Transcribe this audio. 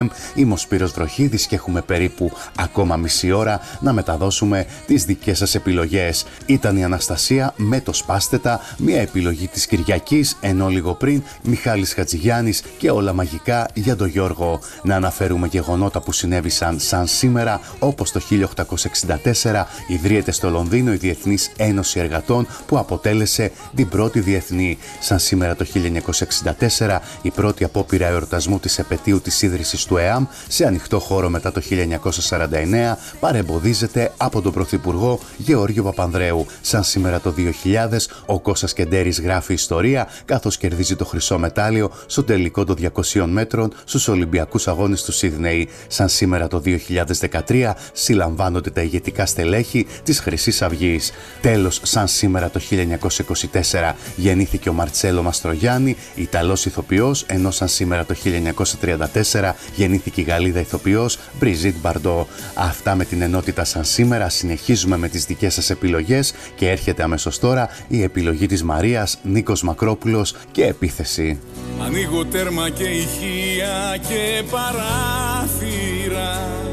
Είμαι ο Σπύρος Βροχίδης και έχουμε περίπου ακόμα μισή ώρα να μεταδώσουμε τις δικές σας επιλογές. Ήταν η Αναστασία με το Σπάστετα, μια επιλογή της Κυριακής, ενώ λίγο πριν Μιχάλης Χατζηγιάννης και όλα μαγικά για τον Γιώργο. Να αναφέρουμε γεγονότα που συνέβησαν σαν σήμερα, όπως το 1864 ιδρύεται στο Λονδίνο η Διεθνής Ένωση Εργατών που αποτέλεσε την πρώτη διεθνή. Σαν σήμερα το 1964 η πρώτη απόπειρα εορτασμού της επετείου της ίδρυσης του ΕΑΜ σε ανοιχτό χώρο μετά το 1949 παρεμποδίζεται από τον Πρωθυπουργό Γεώργιο Παπανδρέου. Σαν σήμερα το 2000 ο Κώστας Κεντέρης γράφει ιστορία καθώς κερδίζει το χρυσό μετάλλιο στο τελικό των 200 μέτρων στους Ολυμπιακούς Αγώνες του Σίδνεϊ. Σαν σήμερα το 2013 συλλαμβάνονται τα ηγετικά στελέχη της Χρυσής Αυγής. Τέλος, σαν σήμερα το 1924 γεννήθηκε ο Μαρτσέλο Μαστρογιάννη, Ιταλός ηθοποιός, ενώ σαν σήμερα το 1934 γεννήθηκε η Γαλλίδα ηθοποιός Μπριζίτ Μπαρντό. Αυτά με την ενότητα σαν σήμερα. Συνεχίζουμε με τις δικές σας επιλογές και έρχεται αμέσως τώρα η επιλογή της Μαρίας, Νίκος Μακρόπουλος και Επίθεση. Ανοίγω τέρμα και ηχεία και παράθυρα,